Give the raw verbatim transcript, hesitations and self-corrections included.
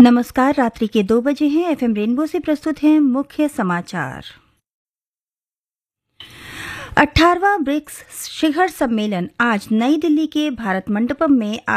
नमस्कार। रात्रि के दो बजे हैं। एफएम रेनबो से प्रस्तुत हैं मुख्य समाचार। अठारहवां ब्रिक्स शिखर सम्मेलन आज नई दिल्ली के भारत मंडपम में